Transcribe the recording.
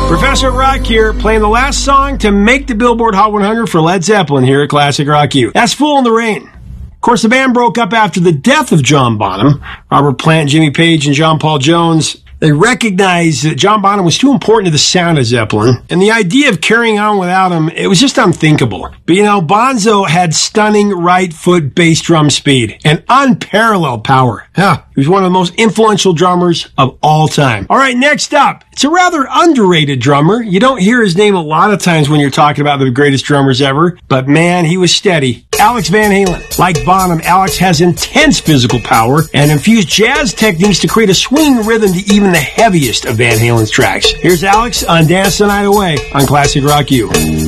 Professor Rock here, playing the last song to make the Billboard Hot 100 for Led Zeppelin here at Classic Rock U. That's Fool in the Rain. Of course, the band broke up after the death of John Bonham. Robert Plant, Jimmy Page, and John Paul Jones, they recognized that John Bonham was too important to the sound of Zeppelin, and the idea of carrying on without him, it was just unthinkable. But Bonzo had stunning right foot bass drum speed and unparalleled power. Yeah, he was one of the most influential drummers of all time. All right, next up, it's a rather underrated drummer. You don't hear his name a lot of times when you're talking about the greatest drummers ever, but man, he was steady. Alex Van Halen. Like Bonham, Alex has intense physical power and infused jazz techniques to create a swinging rhythm to even the heaviest of Van Halen's tracks. Here's Alex on Dance the Night Away on Classic Rock U.